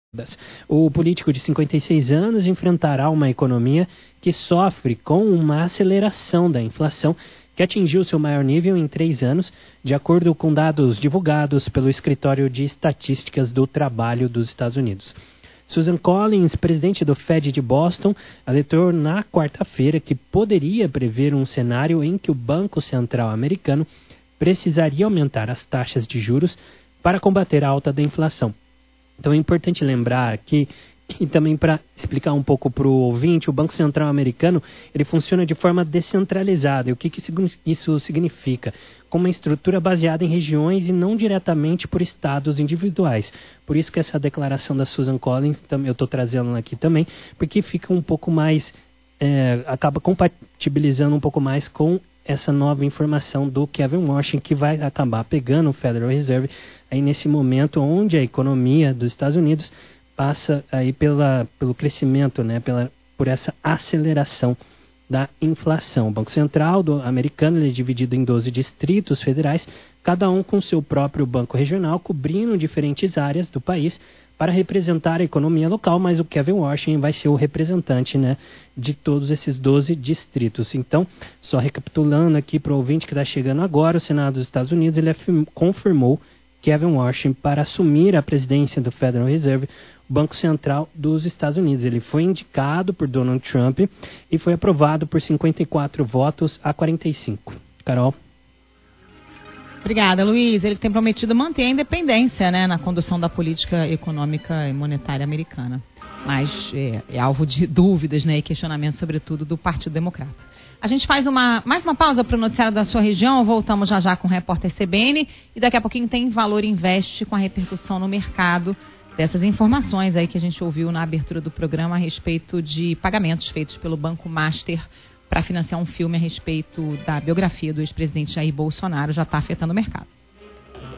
O político de 56 anos enfrentará uma economia que sofre com uma aceleração da inflação que atingiu seu maior nível em 3 anos, de acordo com dados divulgados pelo Escritório de Estatísticas do Trabalho dos Estados Unidos. Susan Collins, presidente do Fed de Boston, alertou na quarta-feira que poderia prever um cenário em que o Banco Central americano precisaria aumentar as taxas de juros para combater a alta da inflação. Então é importante lembrar que, e também para explicar um pouco para o ouvinte, o Banco Central americano ele funciona de forma descentralizada. E o que isso significa? Com uma estrutura baseada em regiões e não diretamente por estados individuais. Por isso que essa declaração da Susan Collins, eu estou trazendo aqui também, porque fica um pouco mais, acaba compatibilizando um pouco mais com essa nova informação do Kevin Warsh, que vai acabar pegando o Federal Reserve aí nesse momento onde a economia dos Estados Unidos passa aí pelo crescimento, né, por essa aceleração da inflação. O Banco Central americano ele é dividido em 12 distritos federais, cada um com seu próprio banco regional, cobrindo diferentes áreas do país para representar a economia local, mas o Kevin Warsh vai ser o representante, né, de todos esses 12 distritos. Então, só recapitulando aqui para o ouvinte que está chegando agora, o Senado dos Estados Unidos ele confirmou Kevin Warsh para assumir a presidência do Federal Reserve, o Banco Central dos Estados Unidos. Ele foi indicado por Donald Trump e foi aprovado por 54 votos a 45. Carol? Obrigada, Luiz. Ele tem prometido manter a independência, né, na condução da política econômica e monetária americana. Mas é alvo de dúvidas, né, e questionamentos, sobretudo, do Partido Democrata. A gente faz mais uma pausa para o noticiário da sua região. Voltamos já com o repórter CBN. E daqui a pouquinho tem Valor Invest com a repercussão no mercado dessas informações aí que a gente ouviu na abertura do programa a respeito de pagamentos feitos pelo Banco Master para financiar um filme a respeito da biografia do ex-presidente Jair Bolsonaro, já está afetando o mercado.